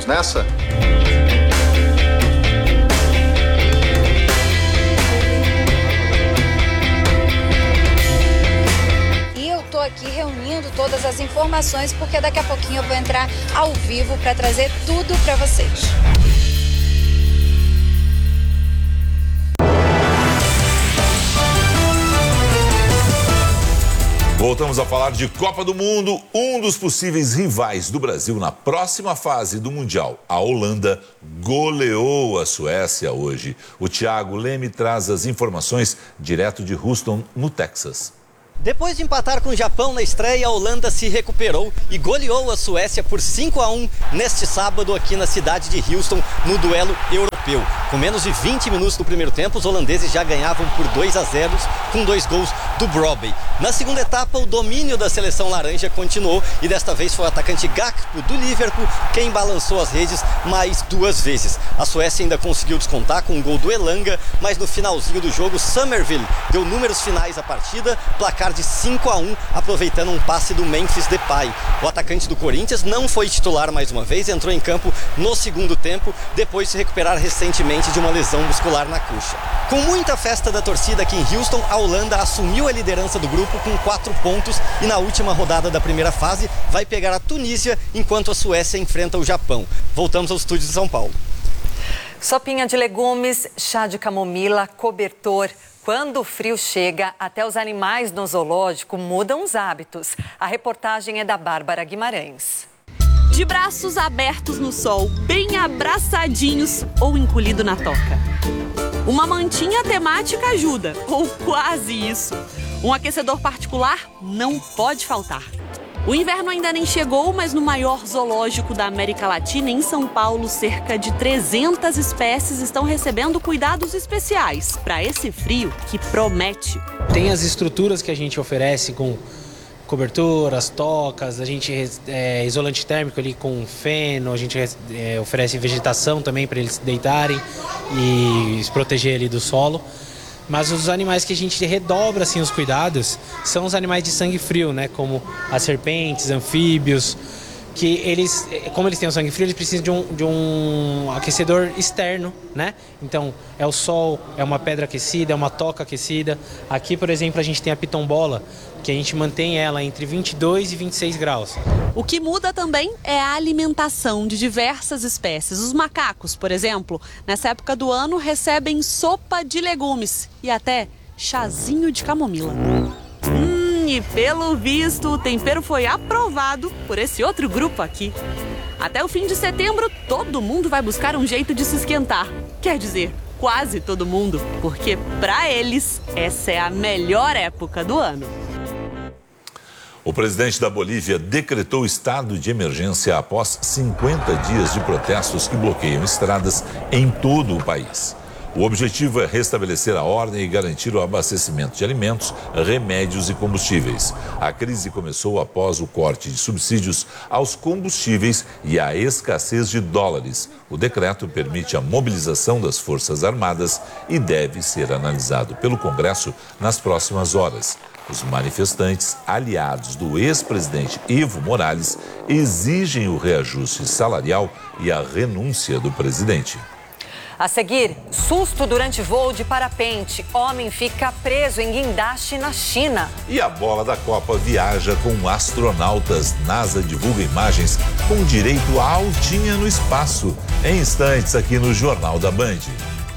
nessa? Estou aqui reunindo todas as informações porque daqui a pouquinho eu vou entrar ao vivo para trazer tudo para vocês. Voltamos a falar de Copa do Mundo. Um dos possíveis rivais do Brasil na próxima fase do Mundial, a Holanda, goleou a Suécia hoje. O Thiago Leme traz as informações direto de Houston, no Texas. Depois de empatar com o Japão na estreia, a Holanda se recuperou e goleou a Suécia por 5-1 neste sábado aqui na cidade de Houston, no duelo europeu. Com menos de 20 minutos do primeiro tempo, os holandeses já ganhavam por 2-0 com 2 gols do Brobbey. Na segunda etapa, o domínio da seleção laranja continuou e desta vez foi o atacante Gakpo do Liverpool quem balançou as redes mais 2 vezes. A Suécia ainda conseguiu descontar com um gol do Elanga, mas no finalzinho do jogo, Summerville deu números finais à partida, placar de 5-1, aproveitando um passe do Memphis Depay. O atacante do Corinthians não foi titular mais uma vez, entrou em campo no segundo tempo, depois de se recuperar recentemente de uma lesão muscular na coxa. Com muita festa da torcida aqui em Houston, a Holanda assumiu a liderança do grupo com 4 pontos e na última rodada da primeira fase vai pegar a Tunísia, enquanto a Suécia enfrenta o Japão. Voltamos aos estúdios de São Paulo. Sopinha de legumes, chá de camomila, cobertor. Quando o frio chega, até os animais no zoológico mudam os hábitos. A reportagem é da Bárbara Guimarães. De braços abertos no sol, bem abraçadinhos ou encolhido na toca. Uma mantinha temática ajuda, ou quase isso. Um aquecedor particular não pode faltar. O inverno ainda nem chegou, mas no maior zoológico da América Latina, em São Paulo, cerca de 300 espécies estão recebendo cuidados especiais para esse frio que promete. Tem as estruturas que a gente oferece com coberturas, tocas, a gente isolante térmico ali com feno, a gente oferece vegetação também para eles se deitarem e se proteger ali do solo. Mas os animais que a gente redobra assim, os cuidados são os animais de sangue frio, né? Como as serpentes, anfíbios, que eles, como eles têm o sangue frio, eles precisam de um aquecedor externo, né? Então, é o sol, é uma pedra aquecida, é uma toca aquecida. Aqui, por exemplo, a gente tem a pitombola, que a gente mantém ela entre 22 e 26 graus. O que muda também é a alimentação de diversas espécies. Os macacos, por exemplo, nessa época do ano recebem sopa de legumes e até chazinho de camomila. E pelo visto, o tempero foi aprovado por esse outro grupo aqui. Até o fim de setembro, todo mundo vai buscar um jeito de se esquentar. Quer dizer, quase todo mundo, porque para eles, essa é a melhor época do ano. O presidente da Bolívia decretou estado de emergência após 50 dias de protestos que bloqueiam estradas em todo o país. O objetivo é restabelecer a ordem e garantir o abastecimento de alimentos, remédios e combustíveis. A crise começou após o corte de subsídios aos combustíveis e a escassez de dólares. O decreto permite a mobilização das Forças Armadas e deve ser analisado pelo Congresso nas próximas horas. Os manifestantes, aliados do ex-presidente Evo Morales, exigem o reajuste salarial e a renúncia do presidente. A seguir, susto durante voo de parapente. Homem fica preso em guindaste na China. E a bola da Copa viaja com astronautas. NASA divulga imagens com direito à altinha no espaço. Em instantes aqui no Jornal da Band.